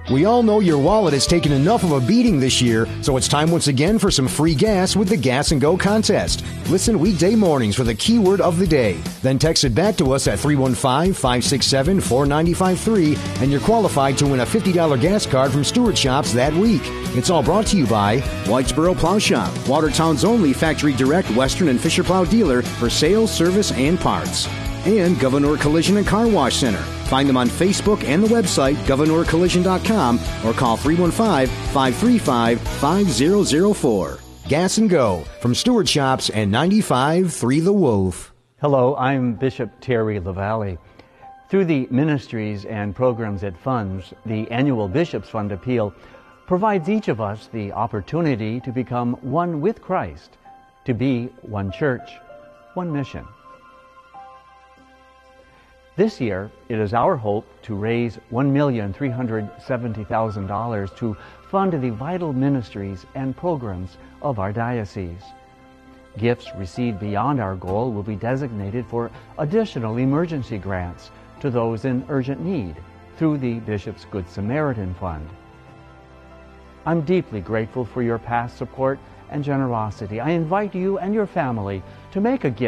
We all know your wallet has taken enough of a beating this year, so it's time once again for some free gas with the Gas and Go contest. Listen weekday mornings for the keyword of the day. Then text it back to us at 315-567-4953, and you're qualified to win a $50 gas card from Stewart Shops that week. It's all brought to you by Whitesboro Plow Shop, Watertown's only factory direct Western and Fisher Plow dealer for sales, service, and parts. And Governor Collision and Car Wash Center. Find them on Facebook and the website, governorcollision.com, or call 315-535-5004. Gas and Go from Stewart Shops and 95.3 The Wolf. Hello, I'm Bishop Terry LaValle. Through the ministries and programs it funds, the annual Bishop's Fund Appeal provides each of us the opportunity to become one with Christ, to be one church, one mission. This year, it is our hope to raise $1,370,000 to fund the vital ministries and programs of our diocese. Gifts received beyond our goal will be designated for additional emergency grants to those in urgent need through the Bishop's Good Samaritan Fund. I'm deeply grateful for your past support and generosity. I invite you and your family to make a gift